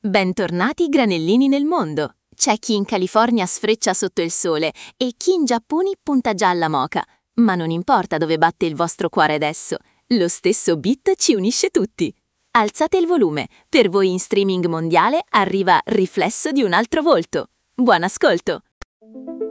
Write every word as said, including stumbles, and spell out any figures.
Bentornati granellini nel mondo! C'è chi in California sfreccia sotto il sole e chi in Giappone punta già alla moka. Ma non importa dove batte il vostro cuore adesso, lo stesso beat ci unisce tutti. Alzate il volume, per voi in streaming mondiale arriva Riflesso di un altro volto. Buon ascolto!